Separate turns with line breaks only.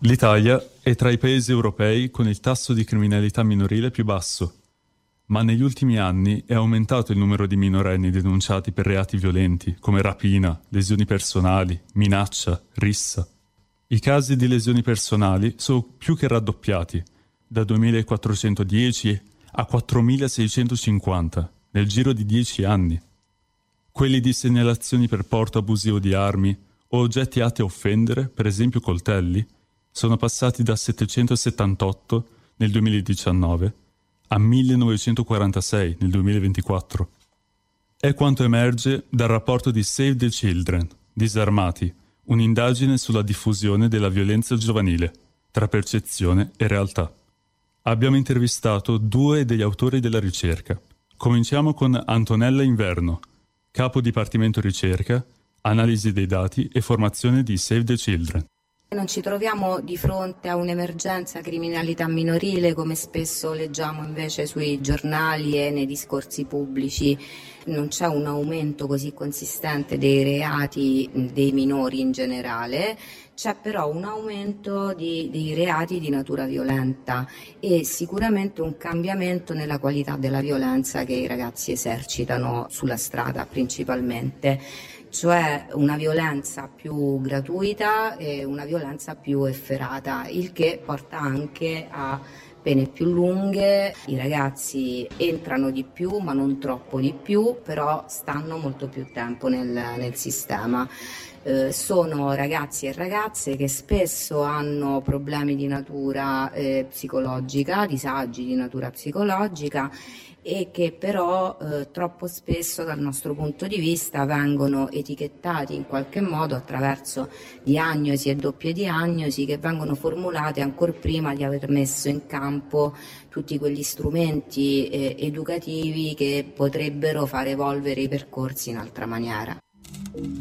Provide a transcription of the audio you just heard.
L'Italia è tra i paesi europei con il tasso di criminalità minorile più basso, ma negli ultimi anni è aumentato il numero di minorenni denunciati per reati violenti come rapina, lesioni personali, minaccia, rissa. I casi di lesioni personali sono più che raddoppiati, da 2.410 a 4.650 nel giro di 10 anni. Quelli di segnalazioni per porto abusivo di armi o oggetti atti a offendere, per esempio coltelli, sono passati da 778 nel 2019 a 1946 nel 2024. È quanto emerge dal rapporto di Save the Children, Disarmati, un'indagine sulla diffusione della violenza giovanile, tra percezione e realtà. Abbiamo intervistato due degli autori della ricerca. Cominciamo con Antonella Inverno, capo dipartimento ricerca, analisi dei dati e formazione di Save the Children.
Non ci troviamo di fronte a un'emergenza criminalità minorile come spesso leggiamo invece sui giornali e nei discorsi pubblici. Non c'è un aumento così consistente dei reati dei minori in generale, c'è però un aumento dei reati di natura violenta e sicuramente un cambiamento nella qualità della violenza che i ragazzi esercitano sulla strada principalmente. Cioè una violenza più gratuita e una violenza più efferata, il che porta anche a pene più lunghe. I ragazzi entrano di più, ma non troppo di più, però stanno molto più tempo nel sistema. Sono ragazzi e ragazze che spesso hanno problemi di natura psicologica, disagi di natura psicologica e che però troppo spesso dal nostro punto di vista vengono etichettati in qualche modo attraverso diagnosi e doppie diagnosi che vengono formulate ancor prima di aver messo in campo tutti quegli strumenti educativi che potrebbero far evolvere i percorsi in altra maniera.